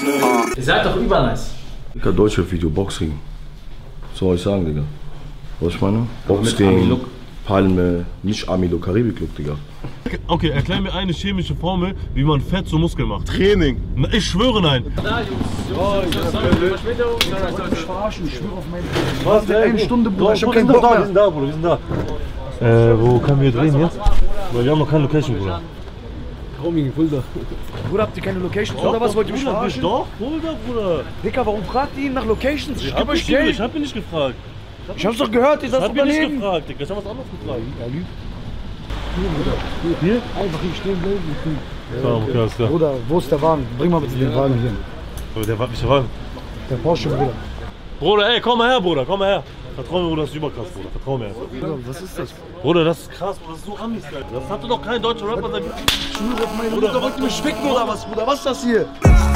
Ihr seid doch übernice. Digga, Deutschrap-Video, Boxring. Was soll ich sagen, Digga? Was ich meine? Boxring, Palme, nicht Amilo, Karibik-Look, Digga. Okay, erklär mir eine chemische Formel, wie man Fett zu Muskeln macht. Training. Na, ich schwöre nein. Da, Jungs. Ich verarschen, ich schwöre auf mein Leben. Was? Eine Stunde, Bruder, ich hab Wir keinen sind Bock da, wir mehr. sind da, Bruder, wir sind da. Wo können wir drehen jetzt? Weil wir haben noch keine Location, Bruder. Bruder, habt ihr keine Locations oder was? Wollt ihr mich verarschen? Doch, Bruder, Bruder. Dicker, warum fragt ihr ihn nach Locations? Ich geb euch Ich Geld. hab ihn nicht gefragt. Ich hab's doch gehört, ihr seid Ich hab ihn nicht Unternehmen. gefragt, Digga. Ich hab was anderes gefragt. Er lügt. Hier? Einfach hier stehen bleiben. Ja, okay, alles klar. Bruder, wo ist der Wagen? Bring mal bitte den Wagen hier. Aber der war nicht Wagen. Der Porsche, Bruder. Bruder, ey, komm mal her, Bruder, komm mal her. Vertrau mir, Bruder, das ist überkrass, Bruder. Vertrau mir einfach. Bruder, was ist das? Bruder, das ist krass, Bruder, das ist so Amis, Alter. Das hatte doch kein deutscher Rapper seit. Ich schwöre auf meine Mutter, wollt ihr mich ficken oder was, Bruder? Was ist das hier?